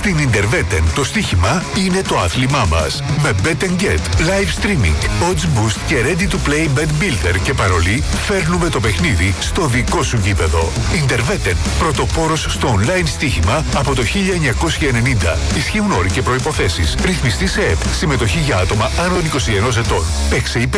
Στην Interveten το στοίχημα είναι το άθλημά μας. Με Bet & Get, live streaming, odds boost και ready to play bet builder και παρολί, φέρνουμε το παιχνίδι στο δικό σου γήπεδο. Interveten, πρωτοπόρος στο online στοίχημα από το 1990. Ισχύουν όροι και προϋποθέσεις. Ρυθμιστή σε ΕΠ. Συμμετοχή για άτομα άνω των 21 ετών. Παίξε